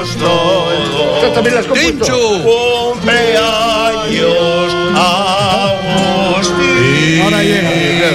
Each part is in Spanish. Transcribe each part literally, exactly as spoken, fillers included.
todos. También las compuesto. Cumpleaños, Agustín. Ahora llega.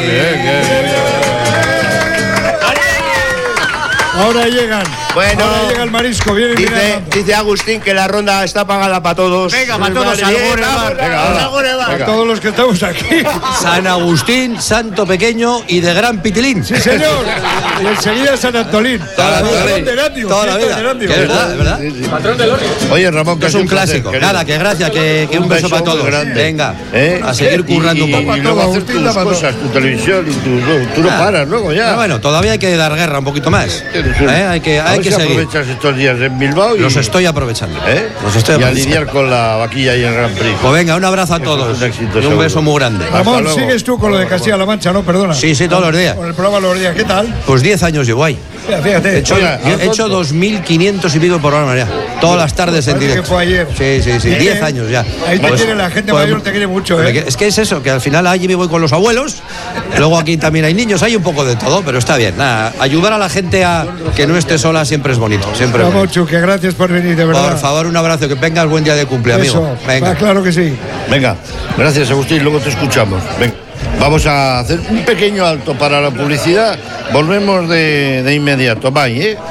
Ahora llegan. Bueno, ahora llega el marisco. Viene, dice, dice Agustín que la ronda está pagada para todos. Venga, para todos. Para todos los que estamos aquí. San Agustín, santo pequeño y de gran pitilín. Sí, señor. Y enseguida San Antolín. Toda la vida. Patrón de Erandio. Toda la vida. De Erandio. Que es verdad, es verdad. Sí, sí. Patrón de Loria. Oye, Ramón, que es un clásico. placer, Nada, que gracias, que, que un, un beso, beso para todos. grande. Venga, ¿Eh? a seguir currando y, un poco. Y, y luego hacer tus cosas, tu televisión y tu, tú no Ah. paras luego ya. Pero bueno, todavía hay que dar guerra un poquito más. ¿Eh? Hay que, A hay ver que si seguir. aprovechas estos días en Bilbao y Los estoy aprovechando. ¿Eh? Los estoy y a aprovechando. lidiar con la vaquilla y el Gran Prix. Pues venga, un abrazo a Eso todos. es un éxito, y un seguro. beso muy grande. Ramón, sigues tú con lo de Castilla-La Mancha, ¿no? Perdona. Sí, sí, todos los días. Con el programa los días. ¿Qué tal? Pues diez años llevo ahí. Fíjate, fíjate. He hecho, Oiga, he hecho dos mil quinientos y pico de programas ya. Todas las tardes en Parece directo. que fue ayer. Sí, sí, sí. Bien. diez años ya. Ahí te Pues- quiere la gente pues- mayor, te quiere mucho, ¿eh? Es que es eso, que al final allí me voy con los abuelos, luego aquí también hay niños, hay un poco de todo, pero está bien. Nada, ayudar a la gente a que no esté sola siempre es bonito. Siempre es Ramón bonito. Chuque, gracias por venir, de verdad. Por favor, un abrazo, que tengas buen día de cumple, amigo. Eso, Venga. va, claro que sí. Venga, gracias Agustín, luego te escuchamos. Venga, vamos a hacer un pequeño alto para la publicidad. Volvemos de, de inmediato. Bye, ¿eh?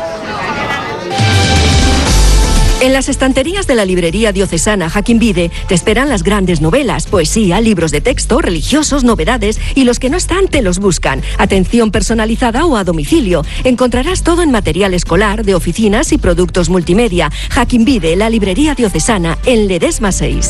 En las estanterías de la librería diocesana Joaquín Vide te esperan las grandes novelas, poesía, libros de texto, religiosos, novedades y los que no están te los buscan. Atención personalizada o a domicilio. Encontrarás todo en material escolar, de oficinas y productos multimedia. Joaquín Vide, la librería diocesana, en Ledesma seis.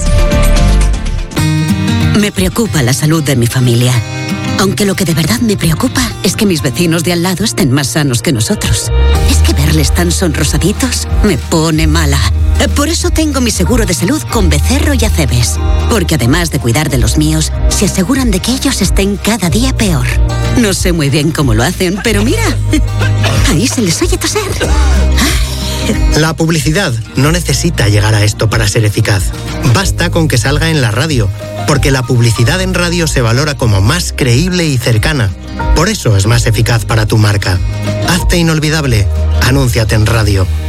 Me preocupa la salud de mi familia. Aunque lo que de verdad me preocupa es que mis vecinos de al lado estén más sanos que nosotros. Es que verles tan sonrosaditos me pone mala. Por eso tengo mi seguro de salud con Becerro y Acebes. Porque además de cuidar de los míos, se aseguran de que ellos estén cada día peor. No sé muy bien cómo lo hacen, pero mira, ahí se les oye toser. La publicidad no necesita llegar a esto para ser eficaz. Basta con que salga en la radio, porque la publicidad en radio se valora como más creíble y cercana. Por eso es más eficaz para tu marca. Hazte inolvidable. Anúnciate en radio.